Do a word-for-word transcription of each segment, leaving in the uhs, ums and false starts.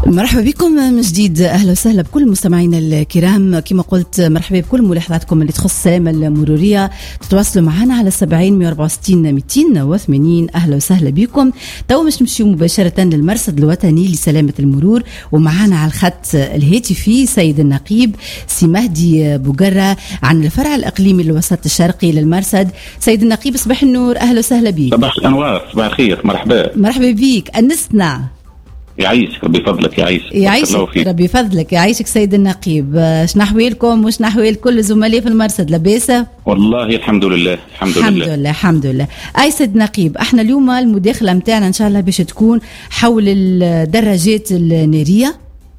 مرحبا بكم من جديد، أهلا وسهلا بكل مستمعينا الكرام. كما قلت مرحبا بكل ملاحظاتكم اللي تخص السلامة المرورية، تتواصلوا معنا على سبعين مية وأربعة وستين مئتين وثمانين. أهلا وسهلا بكم. تو مش نمشيو مباشرة للمرصد الوطني لسلامة المرور، ومعنا على الخط الهاتفي سيد النقيب سي مهدي بوقرة عن الفرع الإقليمي للوسط الشرقي للمرصد. سيد النقيب صباح النور، أهلا وسهلا بك. صباح الأنوار، صباح الخير، مرحبا مرحبا بك. أنسنا يعيشك ربي فضلك، يعيش يعيشك ربي فضلك، يعيشك سيد النقيب. شنو احوالكم وشنو احوال كل الزملاء في المرصد؟ لاباس؟ والله الحمد لله الحمد, الحمد لله لله الحمد لله. اي سيد النقيب، احنا اليوم المداخله نتاعنا ان شاء الله باش تكون حول الدراجات الناريه.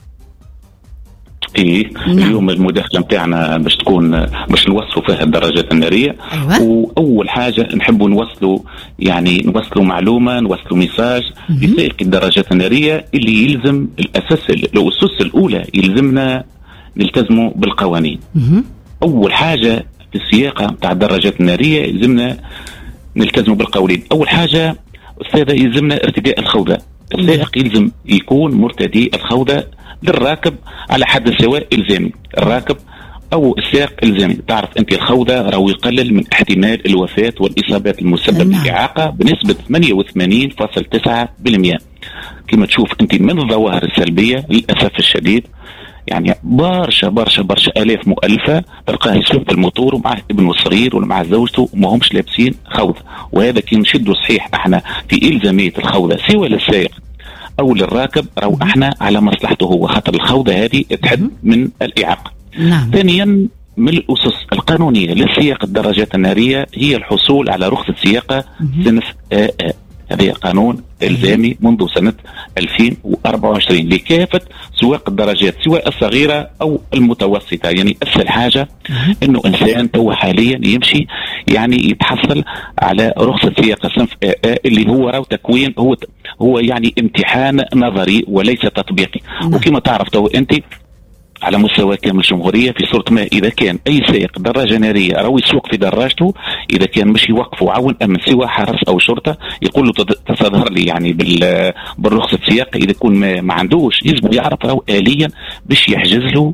ايه نعم. اليوم المداخله نتاعنا باش تكون باش نوصلوا فيها الدراجات الناريه. أيوة. واول حاجه نحبوا نوصلوا يعني نوصلوا معلومه، نوصلوا ميساج لسائق الدراجات الناريه اللي يلزم الاساس الاسس الاولى يلزمنا نلتزموا بالقوانين. مه. اول حاجه في السياقه نتاع الدراجات الناريه يلزمنا نلتزموا بالقوانين. اول حاجه استاذه يلزمنا ارتداء الخوذه. السائق يلزم يكون مرتدي الخوذه للراكب على حد سواء إلزامي، الراكب أو السائق إلزامي. تعرف أنت الخوذة راهو يقلل من احتمال الوفاة والإصابات المسببة بالإعاقة بنسبة ثمانية وثمانين فاصلة تسعة بالمئة. كما تشوف أنت من الظواهر السلبية للأسف الشديد، يعني برشا برشا برشا آلاف مؤلفة تلقاه يسوق الموتور ومعه ابنه الصغير ولا مع زوجته وما همش لابسين خوذة. وهذا كي نشدوا صحيح احنا في إلزامية الخوذة سوى للسائق أو للراكب، راهو احنا على مصلحته هو، خاطر الخوذة هذه تحد من الإعاقة. نعم. ثانيا من الأسس القانونية لسياقة الدراجات النارية هي الحصول على رخصة سياقة صنف آ آ. هذا قانون إلزامي منذ سنة ألفين وأربعة وعشرين لكافة سواق الدراجات سواء الصغيرة أو المتوسطة. يعني أسهل حاجة إنه إنسان تو حاليا يمشي يعني يتحصل على رخصة سياقة صنف آ آ اللي هو راو تكوين هو هو يعني امتحان نظري وليس تطبيقي. وكما تعرف تو أنت على مستوى كامل الجمهورية في صورة ما إذا كان أي سائق دراجة نارية راهو يسوق في دراجته، إذا كان مش يوقفوا عون أمن سواء حرس أو شرطة يقول له تظهر لي يعني بالرخصة سياقة، إذا يكون ما, ما عندوش يجب يعرف راهو آليا باش يحجز له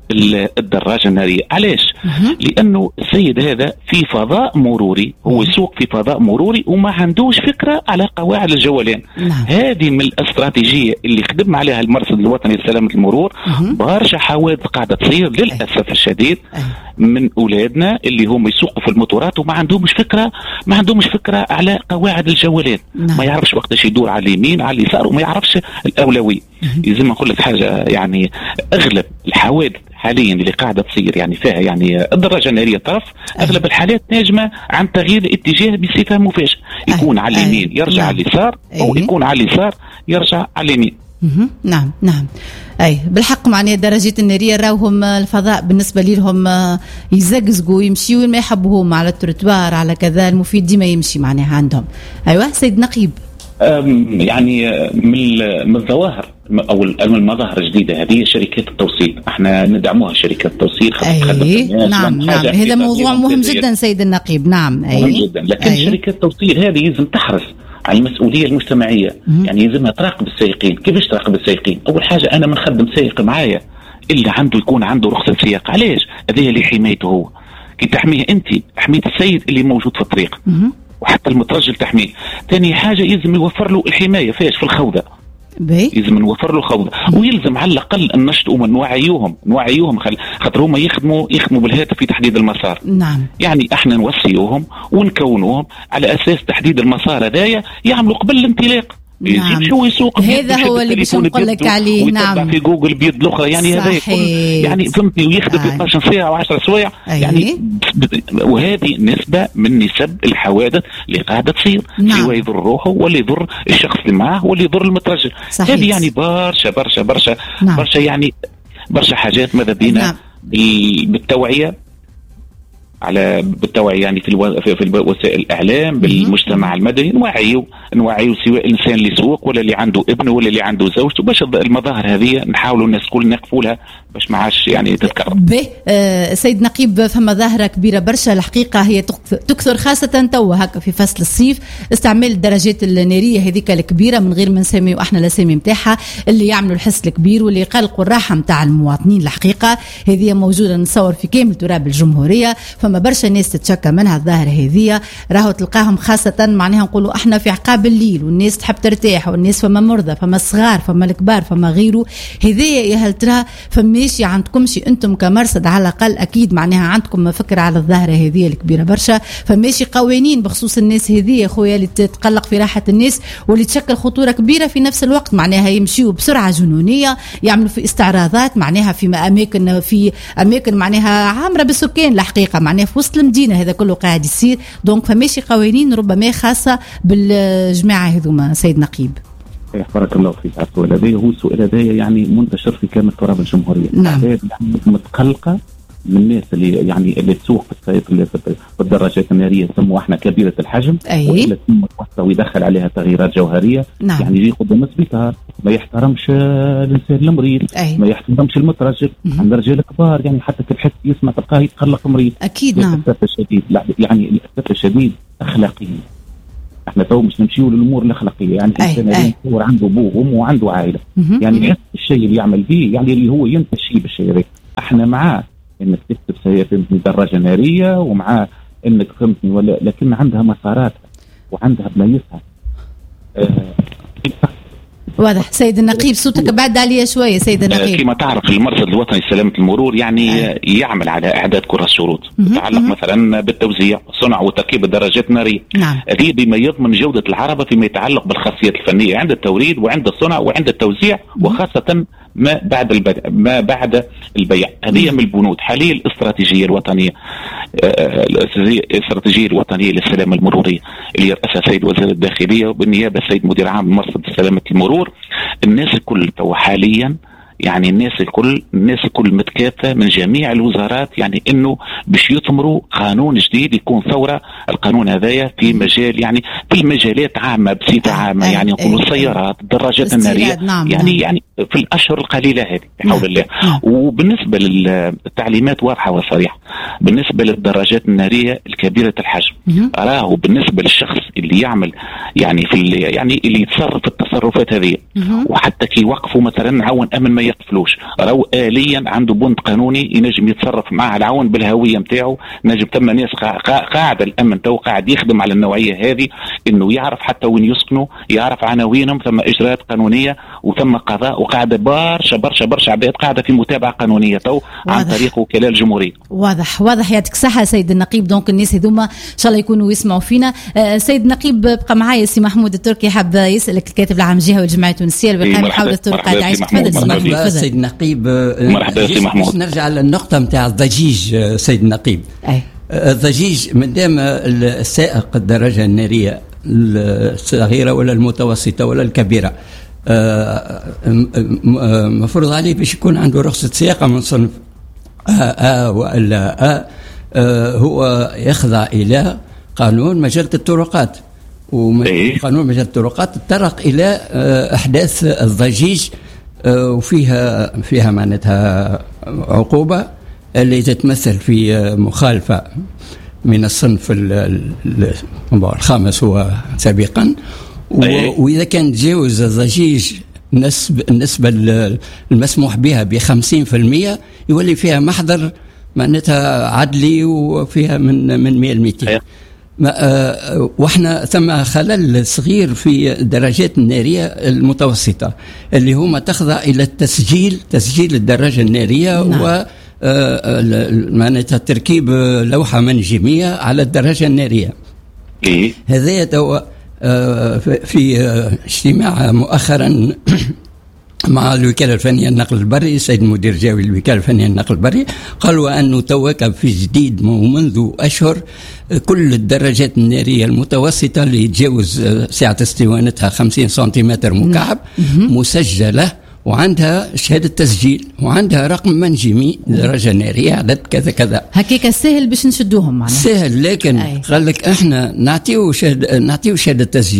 الدراجة النارية. علاش؟ لأنه السيد هذا في فضاء مروري، هو يسوق في فضاء مروري وما عندوش فكرة على قواعد الجولان. هذه من الاستراتيجية اللي خدم عليها المرصد الوطني لسلامة المرور. برشا حوادث قاعدة تصير للأسف الشديد من أولادنا اللي هم يسوقوا في الموتورات وما عندهمش فكرة ما عندهمش فكرة على قواعد الجولان. ما يعرفش وقتاش يدور على اليمين على اليسار وما يعرفش الأولوية. لازم نقول لك حاجة، يعني أغلب الحوادث حاليا اللي قاعدة تصير يعني فيها يعني الدراجة النارية طرف، أغلب الحالات ناجمة عن تغيير الاتجاه بصفة مفاجئة، يكون على اليمين يرجع على اليسار أو يكون على اليسار يرجع على اليمين. نعم نعم أي بالحق. معناه الدراجات النارية راوهم الفضاء بالنسبة لهم يزقزقوا يمشيوا ما يحبوهم على التروتوار على كذا، المفيد ديما يمشي معناها عندهم. أيوة سيد نقيب. يعني من الظواهر او المظاهر الجديده هذه شركات التوصيل، احنا ندعموها شركات التوصيل. أي نعم نعم هذا موضوع مهم جدا سيد النقيب. نعم أي مهم جدا، لكن أي. شركات التوصيل هذه لازم تحرص على المسؤوليه المجتمعيه. مم. يعني لازمها تراقب السائقين. كيفاش تراقب السائقين؟ اول حاجه انا منخدم سائق معايا اللي عنده يكون عنده رخصه سياقه. علاش؟ هذه اللي حمايته هو، كي تحميه انت حميه السيد اللي موجود في الطريق. مم. وحتى المترجل تحميه. ثاني حاجه يلزم يوفر له الحمايه فاش في الخوذه. يلزم نوفر له خوذه، ويلزم على الاقل ننشطوا نوعيوهم نوعيوهم خاطر هما يخدموا يخدموا بالهاتف في تحديد المسار. نعم. يعني احنا نوصيوهم ونكونوهم على اساس تحديد المسار هذايا يعملوا قبل الانطلاق. نعم. شو يسوق هذا هو اللي باش نقول لك عليه. نعم. في جوجل بيد الاخرى يعني هذا يعني فهمتني، ويخدم في اثناش ساعه وعشر سوايع. يعني وهذه نسبه من نسب الحوادث اللي قاعده تصير. نعم. اللي يضر روحه واللي يضر الشخص اللي معه واللي يضر المترجل. هذه يعني برشا برشا برشا نعم. برشا يعني برشا حاجات ماذا بينا. نعم. بالتوعيه على بالتوعية يعني في الو... في وسائل الإعلام بالمجتمع المدني، نوعيو نوعيو سواء الإنسان اللي يسوق ولا اللي عنده ابنه ولا اللي عنده زوجته، باش المظاهر هذه نحاولوا الناس كل نقفوا لها باش ما عادش يعني تتكرر. به آه سيد نقيب، فما ظاهرة كبيرة برشا الحقيقة هي تكثر خاصة توا هكا في فصل الصيف، استعمال الدرجات النارية هذيك الكبيرة من غير ما نسميو احنا الاسامي نتاعها، اللي يعملوا الحس الكبير واللي يقلقوا الراحة نتاع المواطنين. الحقيقة هذه موجودة نتصور في كامل تراب الجمهورية، فما برشا ناس تتشكى منها الظاهرة هذه، راهو تلقاهم خاصة معناها نقولوا احنا في عقاب الليل والناس تحب ترتاح والناس فما مرضى فما صغار فما الكبار فما غيره. هذايا يا هل ترى فماشي عندكمش انتم كمرصد على الاقل؟ اكيد معناها عندكم فكره على الظاهره هذه الكبيره برشا، فماشي قوانين بخصوص الناس هذه يا خويا اللي تتقلق في راحه الناس واللي تشكل خطوره كبيره في نفس الوقت، معناها يمشيوا بسرعه جنونيه، يعملوا في استعراضات معناها في اماكن في اماكن معناها عامره بالسكان الحقيقه، معناها في وسط المدينه هذا كله قاعد يصير. دونك فماشي قوانين ربما خاصه بالجماعه هذوما. سيد نقيب، بارك الله فيك على السؤال هذا. هو السؤال هذا يعني منتشر في كامل تراب الجمهوريه. نعم. يعني متقلقه من الناس اللي يعني اللي تسوق في الدراجات الناريه يسموها احنا كبيره الحجم، واللي متوسطه ويدخل عليها تغييرات جوهريه. نعم. يعني يجي قدام السبيطار ما يحترمش الانسان المريض، أي. ما يحترمش المترجل. عند رجال كبار يعني حتى تبحث يسمع تلقاه يتقلق مريض. اكيد. نعم. للاسف الشديد يعني للاسف الشديد اخلاقيا احنا تو مش نمشيو للامور الاخلاقيه. يعني الانسان يتصور عنده ابوه وامه وعنده عائله، يعني يحس الشيء اللي يعمل به يعني اللي هو ينتشي بالشيء هذا. احنا معاه انك تكتب سيارة دراجه ناريه ومعاه انك فهمتني ولا، لكن عندها مساراتها وعندها بلايصها. آه واضح. سيد النقيب صوتك بعد عليا شويه. سيد النقيب، كما تعرف المرصد الوطني لسلامه المرور يعني أه. يعمل على اعداد كرة شروط تتعلق مثلا بالتوزيع، صنع وتركيب الدراجات الناريه. نعم. هذه بما يضمن جوده العربه فيما يتعلق بالخاصيات الفنيه عند التوريد وعند الصنع وعند التوزيع، وخاصه ما بعد البيع ما بعد البيع. هذه من البنود حاليا الاستراتيجيه الوطنيه الاستراتيجيه الوطنيه للسلامه المروريه اللي يرأسها سيد وزير الداخليه وبالنيابه السيد مدير عام مرصد سلامه المرور. الناس الكل تو حاليا يعني الناس الكل الناس الكل متكاتفه من جميع الوزارات، يعني انه باش يثمروا قانون جديد يكون ثوره. القانون هذايا في مجال يعني في المجالات عامه بصفه عامه، يعني نقولوا السيارات الدراجات الناريه. نعم. يعني يعني في الاشهر القليله هذه بحول الله. وبالنسبه للتعليمات واضحه وصريحه بالنسبه للدراجات الناريه الكبيره الحجم. راه بالنسبه للشخص اللي يعمل يعني في اللي يعني اللي يتصرف التصرفات هذه وحتى كي يوقفوا مثلا عون امن ما يقفلوش، راهو آليا عنده بند قانوني ينجم يتصرف مع العون بالهويه نتاعو. نجم ثم ناس قاعد الامن تو قاعد يخدم على النوعيه هذه، انه يعرف حتى وين يسكنوا، يعرف عناوينهم، ثم اجراءات قانونيه وثم قضاء، وقاعده برشا برشا برشا عباد قاعده في متابعه قانونيه تو عن طريق وكاله الجمهوريه. واضح واضح. يعطيك الصحه سيد النقيب. دونك الناس هذوما ان شاء الله يكونوا يسمعوا فينا. آه سيد النقيب بقى معايا سي محمود التركي، حاب يسالك الكاتب العام الجهه والجمعيه التونسيه الوقايه من حول الطرق قاعد عايش. تفضل سيد النقيب. مرحبا سي محمود. نرجع للنقطه نتاع الضجيج سيد النقيب. أي. الضجيج من دام السائق الدراجه الناريه الصغيره ولا المتوسطه ولا الكبيره مفروض عليه باش يكون عنده رخصه سياقه من صنف آ والا آ. هو يخضع الى قانون مجله الطرقات، وقانون مجله الطرقات تطرق الى احداث الضجيج، وفيها فيها معناتها عقوبه اللي تتمثل في مخالفه من الصنف الخامس هو سابقا، واذا كان تجاوز الضجيج النسبه النسبه المسموح بها بخمسين في المية يولي فيها محضر معناتها عدلي وفيها من من مئة لمئتين. آه واحنا ثم خلل صغير في الدراجات الناريه المتوسطه اللي هما تخضع الى التسجيل تسجيل الدراجه الناريه. نعم. و معناتها تركيب لوحه منجميه على الدراجه الناريه. إيه؟ هذا تو في اجتماع مؤخرا مع الوكالة الفنية للنقل البري، السيد المدير جاوي الوكالة الفنية للنقل البري قالوا أنه توكب في جديد منذ أشهر كل الدراجات النارية المتوسطة اللي يتجاوز سعة استوانتها خمسين سنتيمتر مكعب مسجلة وعندها شهادة تسجيل وعندها رقم منجمي درجة نارية عدد كذا كذا. هكيك سهل باش نشدوهم معنا. سهل، لكن قال لك احنا نعطيو شهادة نعطيو شهادة تسجيل،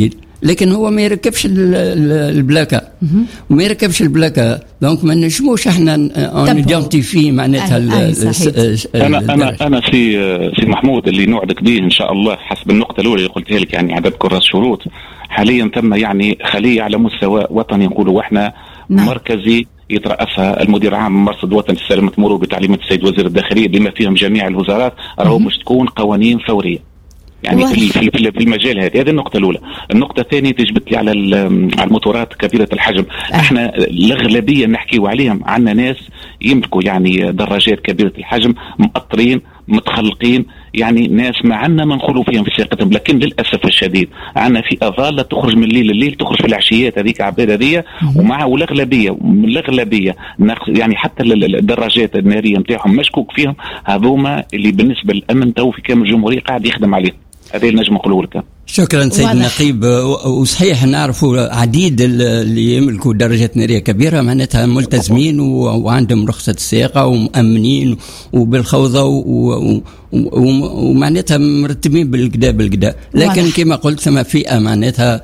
لكن هو ما يركبش البلاكه وما يركبش البلاكه، دونك ما نجموش احنا اونيدونتيفي معناتها. انا انا انا في في محمود اللي نوعدك به ان شاء الله حسب النقطه الاولى اللي قلتها لك، يعني عدد كراس شروط حاليا ثم يعني خليه على مستوى وطني نقولوا احنا نعم. مركزي يترأسها المدير العام مرصد وطني لسلامة المرور بتعليمات السيد وزير الداخلية بما فيهم جميع الوزارات، راهو مش تكون قوانين فورية يعني في في في المجال هذا. هذه النقطة الأولى. النقطة الثانية تجبت لي على على الموتورات كبيرة الحجم. أه. احنا الأغلبية نحكيوا عليهم عنا ناس يملكوا يعني دراجات كبيرة الحجم مقطرين متخلقين، يعني ناس ما عنا ما نقولوا فيهم في سياقتهم، لكن للاسف الشديد عنا في اضاله تخرج من الليل الليل تخرج في العشيات هذيك عباد هذية، ومع والاغلبيه الاغلبيه يعني حتى الدراجات الناريه نتاعهم مشكوك فيهم، هذوما اللي بالنسبه للامن تو في كامل الجمهوريه قاعد يخدم عليهم. هذه نجم نقول لك. شكرا سيد النقيب. وصحيح نعرفوا عديد اللي يملكوا درجات ناريه كبيره معناتها ملتزمين وعندهم رخصه السياقه ومؤمنين وبالخوضه ومعناتها مرتبين بالكدا بالكدا، لكن كما قلت ثم فئه معناتها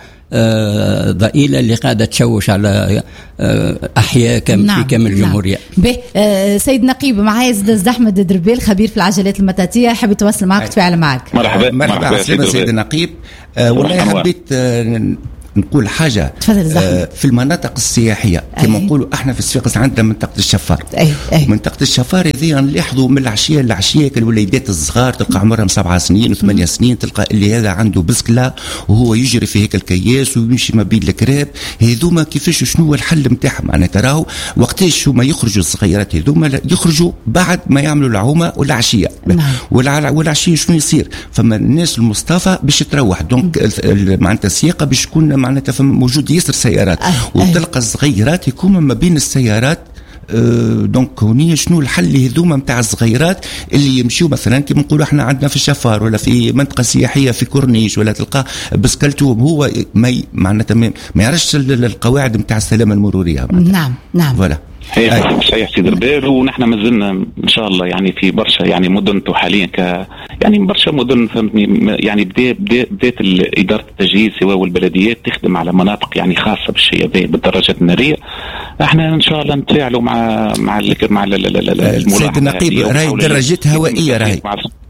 آه ضئيلة اللي قاعدة تشوش على آه أحياء كم نعم في كامل الجمهورية. نعم. آه سيد نقيب معايا زد أحمد دربيل خبير في العجلات المطاطية، حبيت تواصل معك وتفاعل معك. مرحبا مرحبا, مرحبا سيد نقيب. آه والله حبيت آه نقول حاجة آه في المناطق السياحية كما نقولوا احنا في الصفاقس عندنا منطقة الشفار. أي أي. منطقة الشفار هذه نلاحظوا من العشية للعشية الوليدات الصغار تلقى عمرهم سبعة سنين وثمانية سنين، تلقى اللي هذا عنده بسكلة وهو يجري في هيك الكياس ويمشي ما بين الكراب هذوما. كيفاش شنو هو الحل نتاعهم؟ معناها تراو وقتاش هما يخرجوا الصغيرات هذوما يخرجوا بعد ما يعملوا العومة والعشية. نعم. والعشية شنو يصير؟ فما الناس المصطفى باش تروح دونك معناتها السياقة باش تكون معناتها موجود ياسر سيارات أه وتلقى الصغيرات يكونوا ما بين السيارات. أه دونك هونية شنو الحل هذوما نتاع الصغيرات اللي يمشيوا مثلا كيما نقولوا احنا عندنا في الشفار ولا في منطقه سياحيه في كورنيش ولا تلقى بسكلتهم هو ما معناتها ما يعرفش القواعد نتاع السلامه المروريه. نعم نعم فوالا صحيح صحيح سيد ربيل. ونحن ما زلنا ان شاء الله يعني في برشا يعني مدن حاليا ك يعني برشا مدن فهمتني يعني بدات بدات اداره التجهيز سواء والبلديات تخدم على مناطق يعني خاصه بالشيء هذا بالدراجات الناريه. احنا ان شاء الله نتفاعلوا مع مع مع الملاحظه. سيد النقيب راهي دراجات هوائيه راهي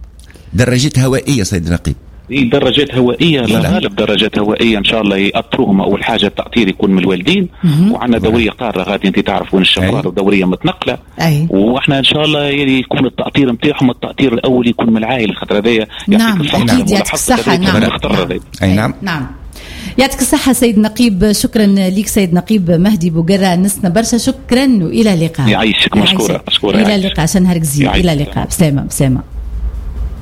دراجات هوائيه سيد النقيب درجات هوائية لا غالب درجات هوائية إن شاء الله يأطروهم. أول حاجة التأطير يكون من الوالدين، وعندنا دورية قارة غادي أنت تعرف وين الشفار ودورية متنقلة. أي. وإحنا إن شاء الله يكون التأطير نتاعهم التأطير الأول يكون من العائلة خاطر هذايا نعم أكيد يعطيك الصحة. نعم أي نعم نعم يعطيك الصحة سيد نقيب. شكرا لك سيد نقيب مهدي بوقرة نسنا برشا. شكرا وإلى اللقاء. يعيشك مشكورة مشكورة. إلى اللقاء عشان نهارك زين. إلى اللقاء بسلامة بسلامة.